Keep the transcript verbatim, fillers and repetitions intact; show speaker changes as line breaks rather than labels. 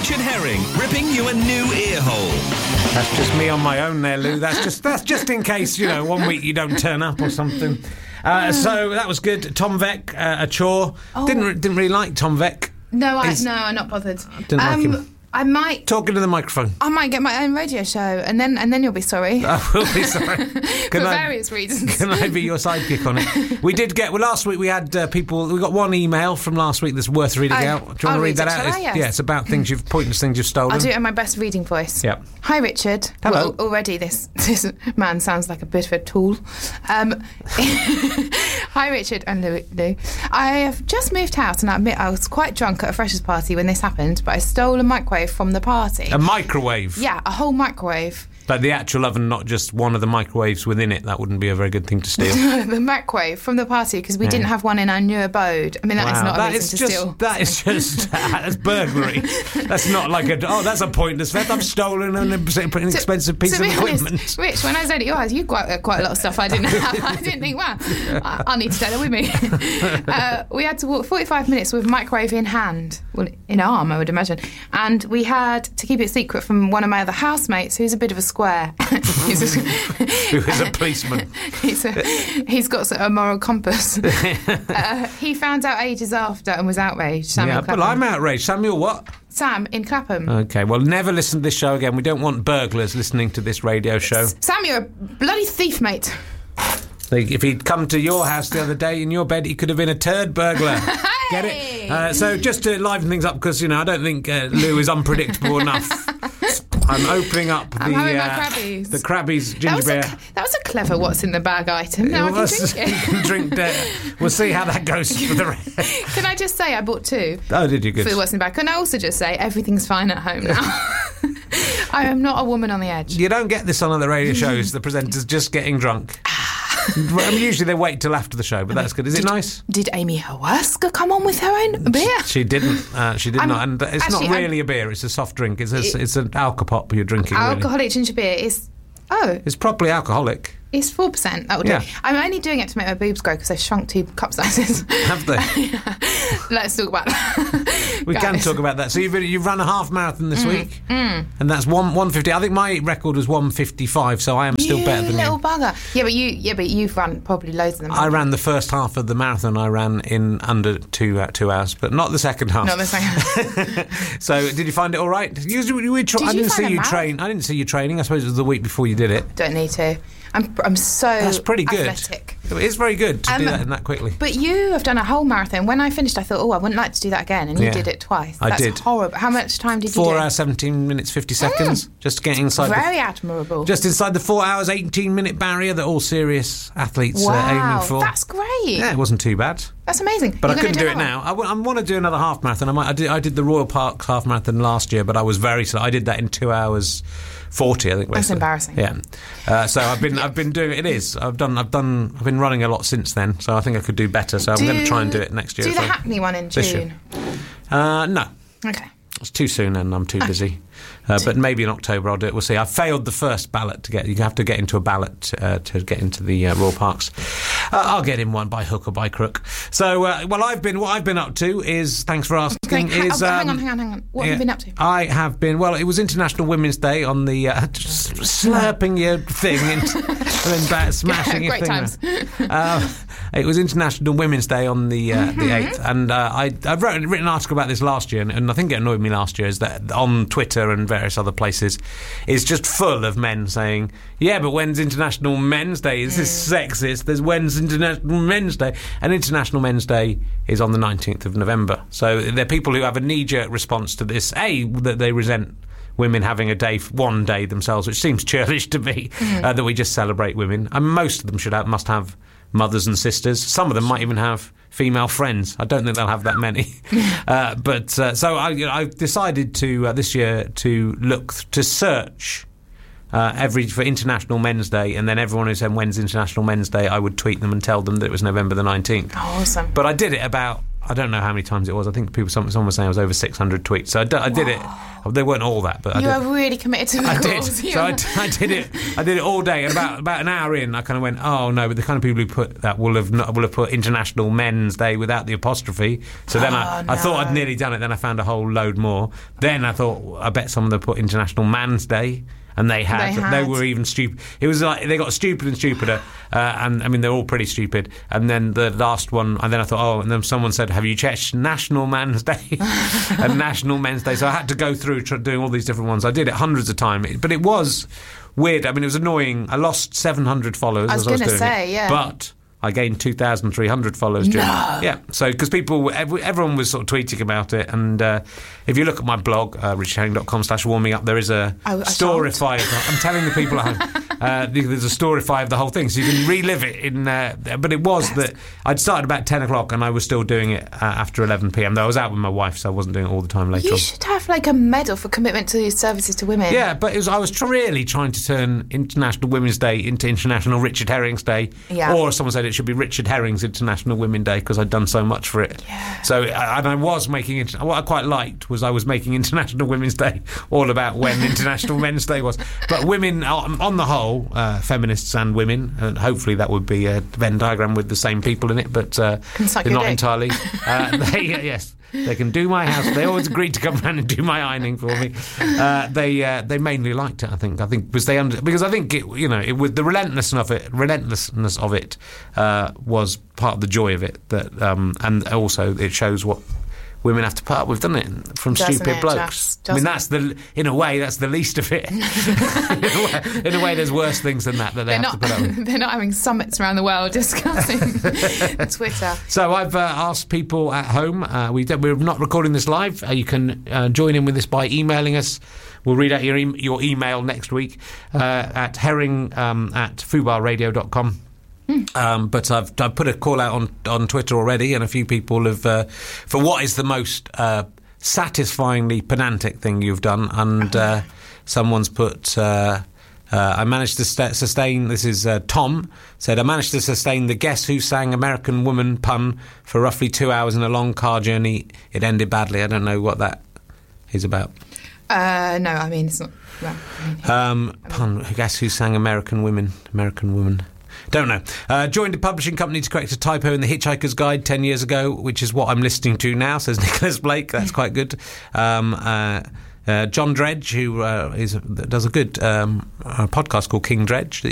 Richard Herring, ripping you a new ear hole.
That's just me on my own there, Lou. That's just that's just in case, you know, one week you don't turn up or something. Uh, so that was good. Tom Veck, uh, a chore.
Oh.
Didn't didn't really like Tom Veck.
No, I
He's-
no, I'm not bothered.
Didn't like
um,
him.
I might,
Talking to the microphone.
I might get my own radio show, and then and then you'll be sorry
I will be sorry.
for
Can I-
various reasons.
Can I be your sidekick on it? We did get... Well, last week we had uh, people... We got one email from last week that's worth reading
Oh,
out. Do you want
I'll
to read
read
that
it,
out?
shall I?
It's-
Yes.
Yeah, it's about things you've... pointless things you've stolen.
I'll do it in my best reading voice.
Yep.
Hi, Richard.
Hello.
Well, already this this man sounds like a bit of a tool. Um, hi, Richard and Lou, Lou. I have just moved house, and I admit I was quite drunk at a freshers' party when this happened, but I stole a microwave from the party.
A microwave.
Yeah, a whole microwave.
Like the actual oven, not just one of the microwaves within it. That wouldn't be a very good thing to steal.
The microwave from the party, because we
Yeah.
didn't have one in our new abode. I mean, that is
Wow,
not a
that
reason
is
to
just
steal.
that is just that's burglary. That's not like a oh that's a pointless theft. I've stolen an inexpensive piece
to
of
be
equipment.
honest, Rich, when I was at your house, you quite uh, quite a lot of stuff I didn't have. I didn't think, wow, I, I need to take that with me. uh, we had to walk forty-five minutes with microwave in hand, well, in arm, I would imagine, and we had to keep it secret from one of my other housemates, who's a bit of a square. he's, a,
Who is a policeman?
he's, a, he's got a moral compass. uh, he found out ages after and was outraged. Samuel
Yeah,
Clapham.
well, I'm outraged. Samuel, what?
Sam in Clapham.
Okay, well, never listen to this show again. We don't want burglars listening to this radio show.
Sam, you're a bloody thief, mate.
Like, if he'd come to your house the other day in your bed, he could have been a turd burglar. Get it? Uh, so just to liven things up, because, you know, I don't think uh, Lou is unpredictable enough. I'm opening up the
I'm having my
uh,
Crabbies.
the Crabbies
That
ginger
was,
beer.
a, that was a clever what's in the bag item. Now I can
Was-
drink
you
it.
can drink that. We'll see how that goes for the rest.
Can I just say I bought two
Oh, did you? Good.
for the what's in the bag? Can I also just say everything's fine at home now? I am not a woman on the edge.
You don't get this on other radio shows. The presenter's just getting drunk. Well, I mean, usually they wait till after the show, but that's good. Is it nice?
Did Amy Hawaska come on with her own beer?
She didn't. Uh, she did
I'm-
not. And it's
actually,
not
I'm-
really a beer. It's a soft drink. It's a, it's an alcopop you're drinking. Really.
Alcoholic ginger beer is... Oh,
It's properly alcoholic.
it's four percent. That would
Yeah.
do. I'm only doing it to make my boobs grow because they've shrunk two cup sizes.
Have they?
Let's talk about that.
We can
Guys.
talk about that. So you've you've run a half marathon this week, mm. and that's one one fifty. I think my record was one fifty five, so I am still
you
better than
little
you.
bugger. Yeah, but you. Yeah, but you've run probably loads of them.
I ran the first half of the marathon. I ran in under two uh, two hours, but not the second half.
Not the second.
So did you find it all right? You, you, you tra-
Did
I
you
didn't see
find a
you
marathon?
train. I didn't see you training. I suppose it was the week before you did it.
Don't need to. I'm. I'm so.
That's pretty good.
Athletic.
It's very good to do
Um,
that in that quickly.
But you have done a whole marathon. When I finished, I thought, oh, I wouldn't like to do that again, and you
Yeah.
did it twice.
I
That's
did.
horrible. How much time did you
Four
do?
hours, seventeen minutes, fifty seconds. Just getting inside. the
Very admirable.
Just inside the four hours, eighteen minute barrier that all serious athletes
wow,
are aiming for.
that's great.
Yeah, it wasn't too bad.
That's amazing.
But
You're
I couldn't
gonna
do it
another
now.
one?
I, w- I want to do another half marathon. I, might, I, did, I did the Royal Park half marathon last year, but I was very slow. I did that in two hours forty, I think.
That's
basically.
embarrassing.
Yeah. Uh, so I've been I've been doing it. Is I've done I've done I've been running a lot since then. So I think I could do better. So I'm
Do-
going to try and do it next year.
Do the
so.
Hackney one in
This year.
June.
Uh, no.
Okay.
It's too soon and I'm too busy. Uh, but maybe in October I'll do it. We'll see. I failed the first ballot to get. You have to get into a ballot uh, to get into the uh, Royal Parks. Uh, I'll get in one by hook or by crook. So, uh, well, I've been. What I've been up to is, thanks for asking.
Great. Ha-
Is
oh, hang
um,
on, hang on, hang on. What have
yeah,
you been up to?
I have been. Well, it was International Women's Day on the uh, just slurping your thing into, and then back, smashing your
Great
thing.
times.
Uh, it was International Women's Day on the uh,
Mm-hmm.
the eighth, and uh, I I wrote written an article about this last year, and, and I think it annoyed me last year. Is that on Twitter and various other places is just full of men saying, "Yeah, but when's International Men's Day? Is this
Mm.
sexist? There's when's International Men's Day?" And International Men's Day is on the nineteenth of November. So there are people who have a knee-jerk response to this. A, that they resent women having a day, one day themselves, which seems churlish to me,
Mm.
uh, that we just celebrate women. And most of them should have, must have mothers and sisters. Some of them might even have female friends. I don't think they'll have that many. uh, but uh, so I, you know, I've decided to uh, this year to look th- to search uh, every for International Men's Day, and then everyone who said when's International Men's Day, I would tweet them and tell them that it was November the nineteenth.
Oh, awesome.
But I did it about I don't know how many times it was. I think people, someone, someone was saying it was over six hundred tweets. So I, d- I did it. They weren't all that, but
you
I did.
are really committed to the
I did.
cause.
So I, d- I did it. I did it all day. And about about an hour in, I kind of went, oh no! But the kind of people who put that will have not, will have put International Men's Day without the apostrophe. So then
Oh,
I,
no.
I thought I'd nearly done it. Then I found a whole load more. Then I thought I bet some of them put International Man's Day. And they had,
They
they,
had.
were even stupid. It was like they got stupider and stupider, uh, and I mean they're all pretty stupid. And then the last one, and then I thought, oh, and then someone said, "Have you checked National Man's Day and National Men's Day?" So I had to go through tr- doing all these different ones. I did it hundreds of times, but it was weird. I mean, it was annoying. I lost seven hundred followers
I was
as I was
gonna
doing
say,
it,
yeah.
but I gained two thousand three hundred followers during
No.
it. Yeah, so because people, every, everyone was sort of tweeting about it, and uh, if you look at my blog, uh, richard herring dot com slash warming up, there is a
I- I
storify. I'm telling the people at home, uh, there's a storify of the whole thing, so you can relive it in. Uh, but it was that I'd started about ten o'clock, and I was still doing it uh, after eleven p.m. Though I was out with my wife, so I wasn't doing it all the time later
You
on.
should have like a medal for commitment to services to women.
Yeah, but it was, I was tr- really trying to turn International Women's Day into International Richard Herring's Day.
Yeah.
Or someone said it should be Richard Herring's International Women's Day because I'd done so much for it.
Yeah.
So, uh, and I was making it, what I quite liked was I was making International Women's Day all about when International Men's Day was. But women, on, on the whole, uh, feminists and women, and hopefully that would be a Venn diagram with the same people in it, but uh,
Can suck
they're
your
not
dick.
entirely. Uh, they, yes. They can do my house. They always agreed to come round and do my ironing for me. Uh, they uh, they mainly liked it, I think. I think because they under, because I think it, you know, it was the relentlessness of it. Relentlessness of it uh, was part of the joy of it. That um, and also it shows what women have to put up with, doesn't it? From
Doesn't
stupid
it,
blokes.
just-
I mean,
doesn't
that's the in a way that's the least of it. in, a way, in a way, there's worse things than that that they
They're
have
not,
to put up with.
they're not having summits around the world discussing Twitter.
So I've uh, asked people at home. Uh, we don't, we're not recording this live. Uh, you can uh, join in with this by emailing us. We'll read out your e- your email next week uh, at herring um, at fubar radio dot com. Um, but I've I've put a call out on, on Twitter already, and a few people have uh, for what is the most uh, satisfyingly pedantic thing you've done, and uh, someone's put. Uh, Uh, I managed to st- sustain, this is uh, Tom, said, I managed to sustain the Guess Who Sang American Woman pun for roughly two hours in a long car journey. It ended badly. I don't know what that is about.
Uh, no, I mean, it's not. Well, I mean,
Um, pun, Guess Who Sang American Women? American Woman. Don't know. Uh, joined a publishing company to correct a typo in the Hitchhiker's Guide ten years ago, which is what I'm listening to now, says Nicholas Blake. That's quite good. Um, uh, Uh, John Dredge, who uh, is does a good um, uh, podcast called King Dredge that